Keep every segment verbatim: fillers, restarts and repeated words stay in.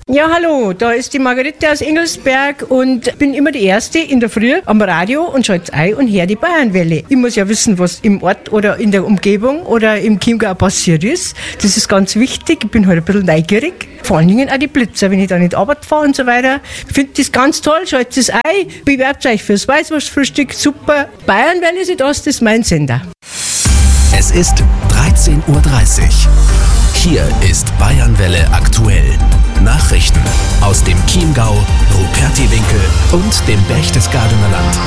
Ja, hallo, da ist die Margarete aus Engelsberg und bin immer die Erste in der Früh am Radio und schalte ein und höre die Bayernwelle. Ich muss ja wissen, was im Ort oder in der Umgebung oder im Chiemgau passiert ist. Das ist ganz wichtig. Ich bin halt ein bisschen neugierig. Vor allen Dingen auch die Blitzer, wenn ich da nicht Arbeit fahre und so weiter. Ich finde das ganz toll, schaltet es ein, bewerbt euch fürs Weißwurstfrühstück, super. Bayernwelle Südost ist mein Sender. Es ist dreizehn Uhr dreißig. Hier ist Bayernwelle aktuell. Nachrichten aus dem Chiemgau, Rupertiwinkel und dem Berchtesgadener Land.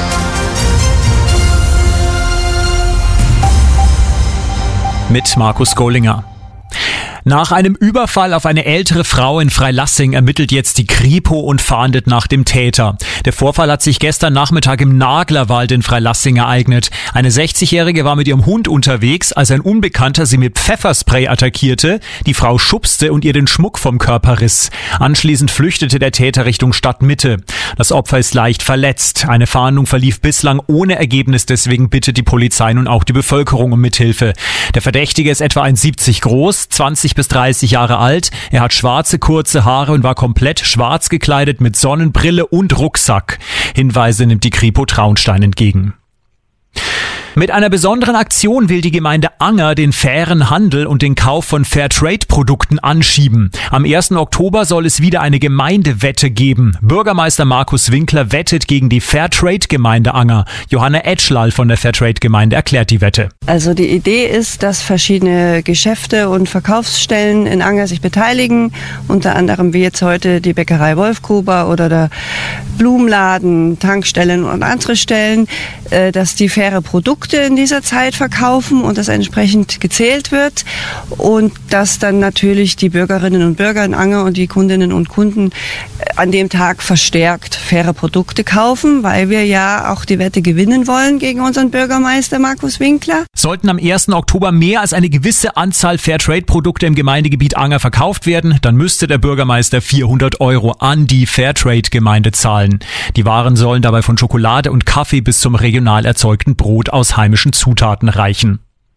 Mit Markus Gollinger. Nach einem Überfall auf eine ältere Frau in Freilassing ermittelt jetzt die Kripo und fahndet nach dem Täter. Der Vorfall hat sich gestern Nachmittag im Naglerwald in Freilassing ereignet. Eine sechzigjährige war mit ihrem Hund unterwegs, als ein Unbekannter sie mit Pfefferspray attackierte, die Frau schubste und ihr den Schmuck vom Körper riss. Anschließend flüchtete der Täter Richtung Stadtmitte. Das Opfer ist leicht verletzt. Eine Fahndung verlief bislang ohne Ergebnis, deswegen bittet die Polizei nun auch die Bevölkerung um Mithilfe. Der Verdächtige ist etwa eins Komma siebzig groß, zwanzig bis dreißig Jahre alt. Er hat schwarze, kurze Haare und war komplett schwarz gekleidet mit Sonnenbrille und Rucksack. Hinweise nimmt die Kripo Traunstein entgegen. Mit einer besonderen Aktion will die Gemeinde Anger den fairen Handel und den Kauf von Fairtrade-Produkten anschieben. Am ersten Oktober soll es wieder eine Gemeindewette geben. Bürgermeister Markus Winkler wettet gegen die Fairtrade-Gemeinde Anger. Johanna Etschlal von der Fairtrade-Gemeinde erklärt die Wette. Also die Idee ist, dass verschiedene Geschäfte und Verkaufsstellen in Anger sich beteiligen. Unter anderem wie jetzt heute die Bäckerei Wolfgruber oder der Blumenladen, Tankstellen und andere Stellen, dass die faire Produkte in dieser Zeit verkaufen und das entsprechend gezählt wird und dass dann natürlich die Bürgerinnen und Bürger in Anger und die Kundinnen und Kunden an dem Tag verstärkt faire Produkte kaufen, weil wir ja auch die Wette gewinnen wollen gegen unseren Bürgermeister Markus Winkler. Sollten am ersten Oktober mehr als eine gewisse Anzahl Fairtrade-Produkte im Gemeindegebiet Anger verkauft werden, dann müsste der Bürgermeister vierhundert Euro an die Fairtrade-Gemeinde zahlen. Die Waren sollen dabei von Schokolade und Kaffee bis zum regional erzeugten Brot aus heimischen Zutaten reichen.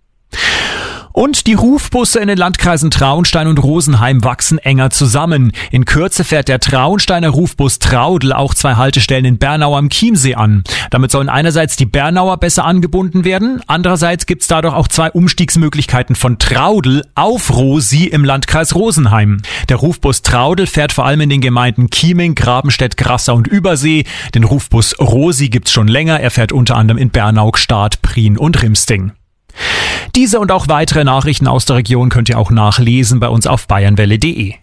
Und die Rufbusse in den Landkreisen Traunstein und Rosenheim wachsen enger zusammen. In Kürze fährt der Traunsteiner Rufbus Traudl auch zwei Haltestellen in Bernau am Chiemsee an. Damit sollen einerseits die Bernauer besser angebunden werden, andererseits gibt's dadurch auch zwei Umstiegsmöglichkeiten von Traudl auf Rosi im Landkreis Rosenheim. Der Rufbus Traudl fährt vor allem in den Gemeinden Chieming, Grabenstedt, Grassau und Übersee. Den Rufbus Rosi gibt's schon länger, er fährt unter anderem in Bernau, Gstaad, Prien und Rimsting. Diese und auch weitere Nachrichten aus der Region könnt ihr auch nachlesen bei uns auf bayernwelle punkt de.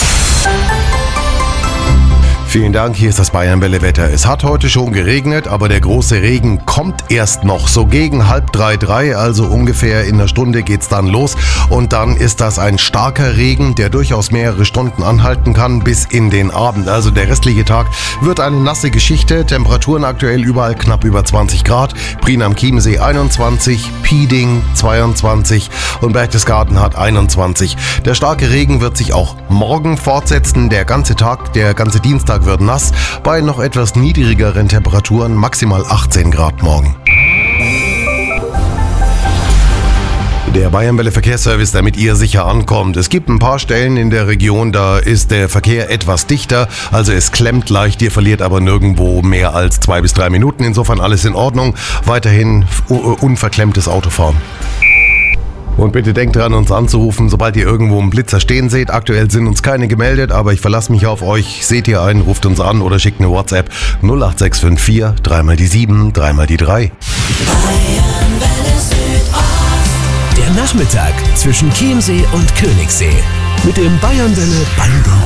Vielen Dank, hier ist das Bayernwelle-Wetter. Es hat heute schon geregnet, aber der große Regen kommt erst noch. So gegen halb drei, drei, also ungefähr in einer Stunde geht's dann los. Und dann ist das ein starker Regen, der durchaus mehrere Stunden anhalten kann bis in den Abend. Also der restliche Tag wird eine nasse Geschichte. Temperaturen aktuell überall knapp über zwanzig Grad. Prien am Chiemsee einundzwanzig, Pieding zweiundzwanzig und Berchtesgaden hat einundzwanzig. Der starke Regen wird sich auch morgen fortsetzen. Der ganze Tag, der ganze Dienstag wird nass, bei noch etwas niedrigeren Temperaturen, maximal achtzehn Grad morgen. Der Bayernwelle Verkehrsservice, damit ihr sicher ankommt. Es gibt ein paar Stellen in der Region, da ist der Verkehr etwas dichter, also es klemmt leicht, ihr verliert aber nirgendwo mehr als zwei bis drei Minuten, insofern alles in Ordnung. Weiterhin unverklemmtes Autofahren. Und bitte denkt dran, uns anzurufen, sobald ihr irgendwo einen Blitzer stehen seht. Aktuell sind uns keine gemeldet, aber ich verlasse mich auf euch. Seht ihr einen, ruft uns an oder schickt eine WhatsApp null acht sechs fünf vier, dreimal die sieben, dreimal die drei. Der Nachmittag zwischen Chiemsee und Königssee mit dem Bayernwelle Bango.